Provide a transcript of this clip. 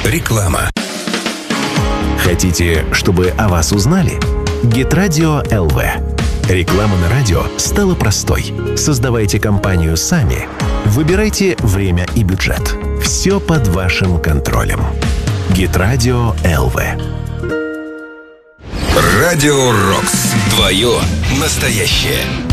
Реклама. Хотите, чтобы о вас узнали? Геtradio ЛВ. Реклама на радио стала простой. Создавайте компанию сами. Выбирайте время и бюджет. Все под вашим контролем. Геtradio ЛВ. Радио Рокс. Твое настоящее.